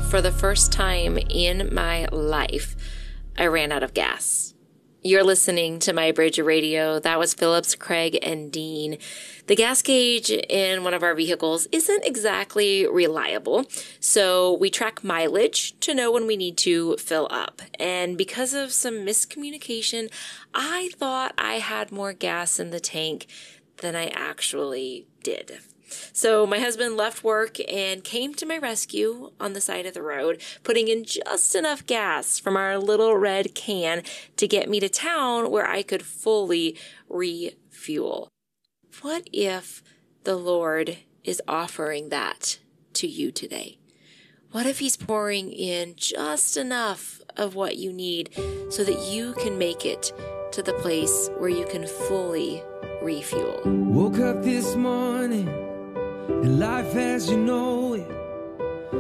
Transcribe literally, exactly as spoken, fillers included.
for the first time in my life, I ran out of gas. You're listening to My Bridge Radio. That was Phillips, Craig, and Dean. The gas gauge in one of our vehicles isn't exactly reliable, so we track mileage to know when we need to fill up. And because of some miscommunication, I thought I had more gas in the tank than I actually did. So my husband left work and came to my rescue on the side of the road, putting in just enough gas from our little red can to get me to town where I could fully refuel. What if the Lord is offering that to you today? What if he's pouring in just enough of what you need so that you can make it to the place where you can fully refuel? Woke up this morning and life as you know